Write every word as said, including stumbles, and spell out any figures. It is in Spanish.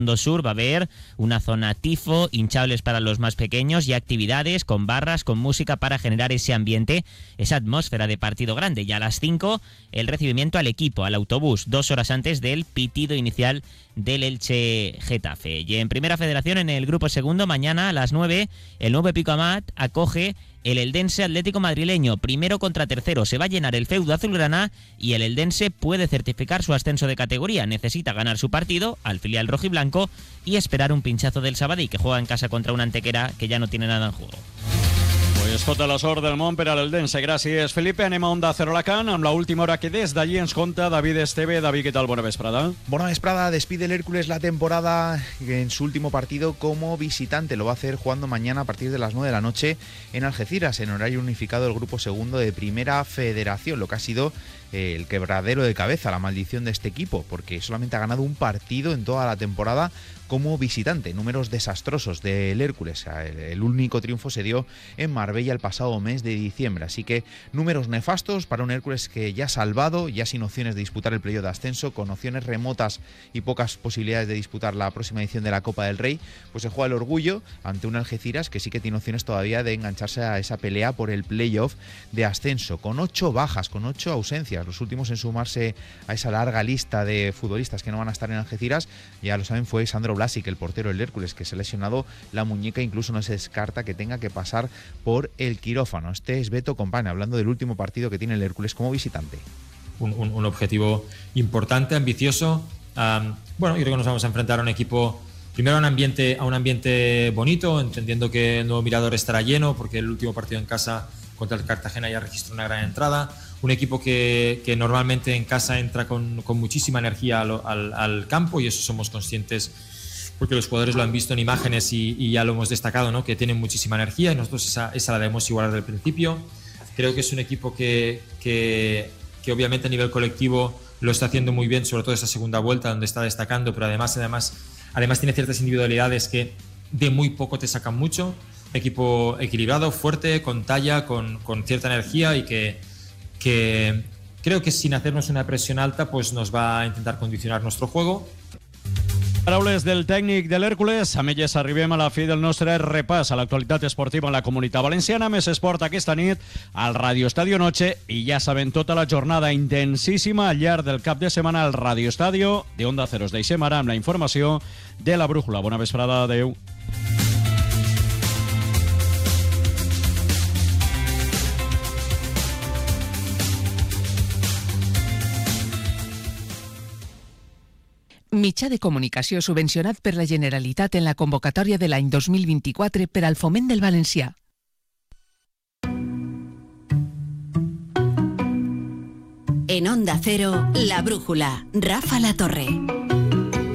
Sur va a haber una zona tifo, hinchables para los más pequeños y actividades con barras, con música para generar ese ambiente, esa atmósfera de partido grande. Y a las cinco el recibimiento al equipo, al autobús, dos horas antes del pitido inicial del Elche Getafe. Y en Primera Federación, en el grupo segundo, mañana a las nueve, el nuevo Pico Amat acoge el Eldense Atlético Madrileño, primero contra tercero. Se va a llenar el feudo azulgrana y el Eldense puede certificar su ascenso de categoría. Necesita ganar su partido al filial rojiblanco y esperar un pinchazo del Sabadell, que juega en casa contra una Antequera que ya no tiene nada en juego. Pues tota la sort del món per a l'Eldense. Gràcies, Felipe. Anem a Onda Cero Alacant amb la última hora que des d'allí ens conta David Esteve. David, ¿qué tal? Buena vesprada. Buena vesprada. Despide el Hércules la temporada en su último partido como visitante. Lo va a hacer jugando mañana a partir de las nueve de la noche en Algeciras, en horario unificado del grupo segundo de Primera Federación, lo que ha sido eh, el quebradero de cabeza, la maldición de este equipo, porque solamente ha ganado un partido en toda la temporada como visitante. Números desastrosos del Hércules. El único triunfo se dio en Marbella el pasado mes de diciembre. Así que números nefastos para un Hércules que ya salvado, ya sin opciones de disputar el playoff de ascenso, con opciones remotas y pocas posibilidades de disputar la próxima edición de la Copa del Rey, pues se juega el orgullo ante un Algeciras que sí que tiene opciones todavía de engancharse a esa pelea por el playoff de ascenso, con ocho bajas, con ocho ausencias. Los últimos en sumarse a esa larga lista de futbolistas que no van a estar en Algeciras, ya lo saben, fue Sandro Blasic, el portero del Hércules, que se ha lesionado la muñeca. Incluso no se descarta que tenga que pasar por el quirófano. Este es Beto Company, hablando del último partido que tiene el Hércules como visitante. Un, un, un objetivo importante, ambicioso. Um, bueno, yo creo que nos vamos a enfrentar a un equipo, primero a un ambiente, a un ambiente bonito, entendiendo que el nuevo Mirador estará lleno, porque el último partido en casa contra el Cartagena ya registró una gran entrada. Un equipo que, que normalmente en casa entra con, con muchísima energía al, al, al campo, y eso somos conscientes porque los jugadores lo han visto en imágenes y, y ya lo hemos destacado, ¿no? Que tienen muchísima energía, y nosotros esa, esa la debemos igualar desde el principio. Creo que es un equipo que, que, que obviamente a nivel colectivo lo está haciendo muy bien, sobre todo esa segunda vuelta donde está destacando, pero además, además, además tiene ciertas individualidades que de muy poco te sacan mucho. Un equipo equilibrado, fuerte, con talla, con, con cierta energía, y que, que creo que sin hacernos una presión alta pues nos va a intentar condicionar nuestro juego. Paraules del tècnic de l'Hèrcules. Amb elles arribem a la fi del nostre repàs a l'actualitat esportiva en la Comunitat Valenciana. Més esport aquesta nit al Radio Estadio Noche, i ja saben, tota la jornada intensíssima al llarg del cap de setmana al Radio Estadio de Onda Cero. Us deixem ara amb la informació de la Brújula. Bona vesprada, adeu. Mitjà de comunicació subvencionat per la Generalitat en la convocatòria de l'any dos mil vint-i-quatre per al foment del valencià. En Onda Cero, La Brújula, Rafa La Torre.